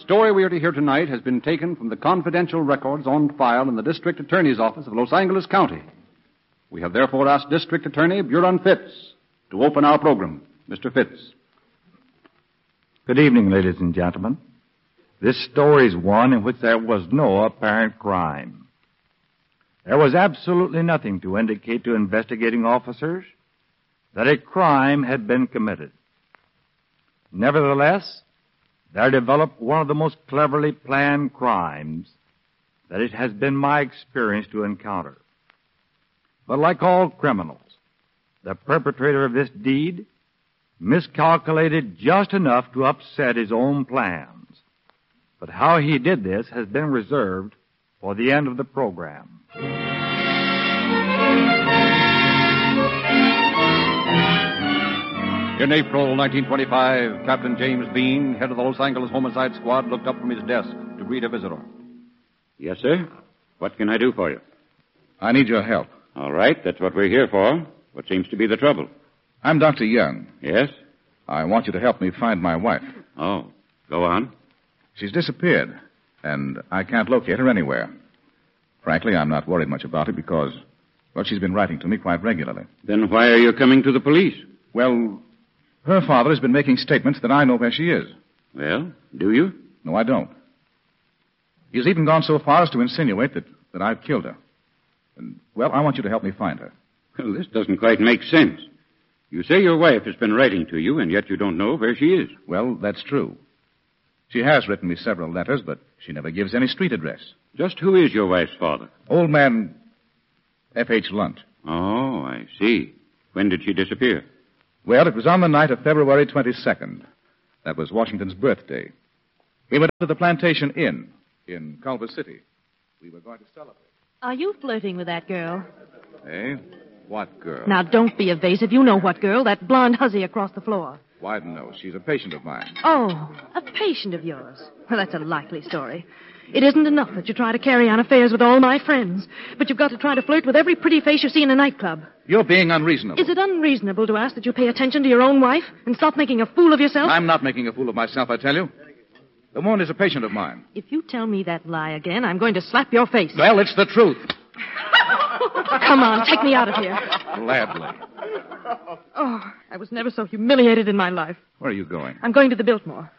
story we are to hear tonight has been taken from the confidential records on file in the District Attorney's Office of Los Angeles County. We have therefore asked District Attorney Buron Fitz to open our program. Mr. Fitz. Good evening, ladies and gentlemen. This story is one in which there was no apparent crime. There was absolutely nothing to indicate to investigating officers that a crime had been committed. Nevertheless, there developed one of the most cleverly planned crimes that it has been my experience to encounter. But like all criminals, the perpetrator of this deed miscalculated just enough to upset his own plans. But how he did this has been reserved for the end of the program. In April 1925, Captain James Bean, head of the Los Angeles Homicide Squad, looked up from his desk to greet a visitor. Yes, sir. What can I do for you? I need your help. All right, that's what we're here for. What seems to be the trouble? I'm Dr. Young. Yes? I want you to help me find my wife. Oh, go on. She's disappeared, and I can't locate her anywhere. Frankly, I'm not worried much about it because, well, she's been writing to me quite regularly. Then why are you coming to the police? Well, her father has been making statements that I know where she is. Well, do you? No, I don't. He's even gone so far as to insinuate that I've killed her. And, well, I want you to help me find her. Well, this doesn't quite make sense. You say your wife has been writing to you, and yet you don't know where she is. Well, that's true. She has written me several letters, but she never gives any street address. Just who is your wife's father? Old man F.H. Lunt. Oh, I see. When did she disappear? Well, it was on the night of February 22nd. That was Washington's birthday. We went to the Plantation Inn in Culver City. We were going to celebrate. Are you flirting with that girl? Eh? What girl? Now, don't be evasive. You know what girl. That blonde hussy across the floor. Why, no. She's a patient of mine. Oh, a patient of yours. Well, that's a likely story. It isn't enough that you try to carry on affairs with all my friends, but you've got to try to flirt with every pretty face you see in a nightclub. You're being unreasonable. Is it unreasonable to ask that you pay attention to your own wife and stop making a fool of yourself? I'm not making a fool of myself, I tell you. The woman is a patient of mine. If you tell me that lie again, I'm going to slap your face. Well, it's the truth. Come on, take me out of here. Gladly. Oh, I was never so humiliated in my life. Where are you going? I'm going to the Biltmore.